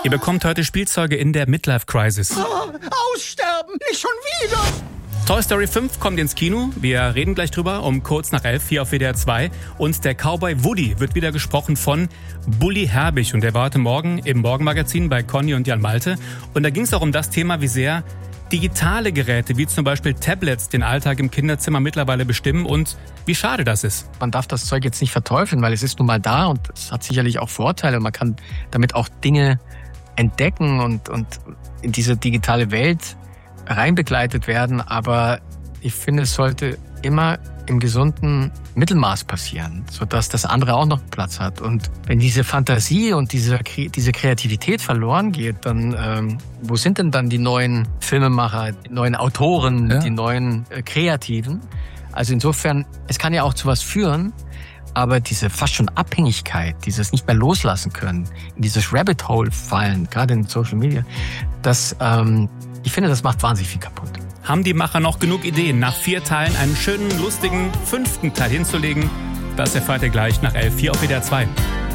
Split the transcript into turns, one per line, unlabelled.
Ihr bekommt heute Spielzeuge in der Midlife-Crisis.
Oh, aussterben, nicht schon wieder!
Toy Story 5 kommt ins Kino. Wir reden gleich drüber um kurz nach 11 hier auf WDR 2. Und der Cowboy Woody wird wieder gesprochen von Bully Herbig. Und der war heute Morgen im Morgenmagazin bei Conny und Jan Malte. Und da ging es auch um das Thema, wie sehr digitale Geräte, wie zum Beispiel Tablets, den Alltag im Kinderzimmer mittlerweile bestimmen und wie schade das ist.
Man darf das Zeug jetzt nicht verteufeln, weil es ist nun mal da und es hat sicherlich auch Vorteile. Man kann damit auch Dinge entdecken und in diese digitale Welt reinbegleitet werden. Aber ich finde, es sollte immer im gesunden Mittelmaß passieren, sodass das andere auch noch Platz hat. Und wenn diese Fantasie und diese Kreativität verloren geht, dann wo sind denn dann die neuen Filmemacher, die neuen Autoren, die neuen Kreativen? Also insofern, es kann ja auch zu was führen, aber diese fast schon Abhängigkeit, dieses nicht mehr loslassen können, in dieses Rabbit Hole fallen, gerade in Social Media, ich finde, das macht wahnsinnig viel kaputt.
Haben die Macher noch genug Ideen, nach 4 Teilen einen schönen, lustigen 5. Teil hinzulegen? Das erfahrt ihr gleich nach 11 hier auf WDR 2.